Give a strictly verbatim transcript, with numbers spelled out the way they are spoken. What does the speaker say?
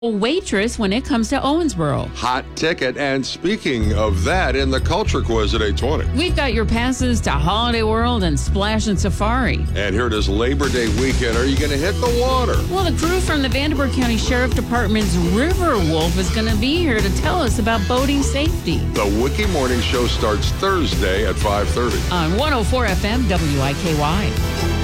waitress when it comes to Owensboro. Hot ticket. And speaking of that, in the Culture Quiz at eight twenty. We've got your passes to Holiday World and Splash and Safari. And here it is Labor Day weekend. Are you going to hit the water? Well, the crew from the Vanderburgh County Sheriff Department's River Wolf is going to be here to tell us about boating safety. The Wiki Morning Show starts Thursday at five thirty. On one oh four F M W I K Y.